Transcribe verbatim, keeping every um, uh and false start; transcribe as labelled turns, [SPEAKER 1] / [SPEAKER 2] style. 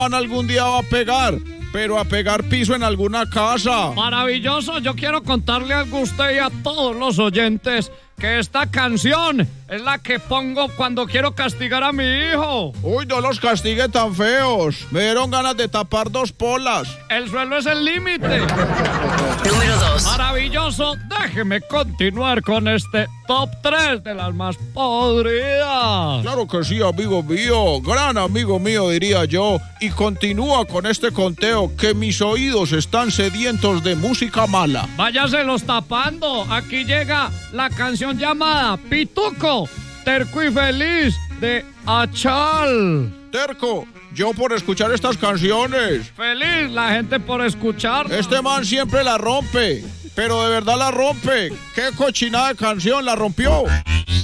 [SPEAKER 1] algún día va a pegar, pero a pegar piso en alguna casa.
[SPEAKER 2] Maravilloso, yo quiero contarle algo a usted y a todos los oyentes que esta canción es la que pongo cuando quiero castigar a mi hijo.
[SPEAKER 1] Uy, no los castigue tan feos. Me dieron ganas de tapar dos polas.
[SPEAKER 2] El suelo es el límite.
[SPEAKER 3] Número dos.
[SPEAKER 2] Maravilloso, déjeme continuar con este top tres de las más podridas.
[SPEAKER 1] Claro que sí, amigo mío. Gran amigo mío, diría yo. Y continúa con este conteo que mis oídos están sedientos de música mala.
[SPEAKER 2] Váyaselos tapando. Aquí llega la canción llamada Pituco, Terco y Feliz de Achal.
[SPEAKER 1] Terco, yo por escuchar estas canciones.
[SPEAKER 2] Feliz la gente por escuchar.
[SPEAKER 1] Este man siempre la rompe, pero de verdad la rompe. ¿Qué cochinada de canción la rompió?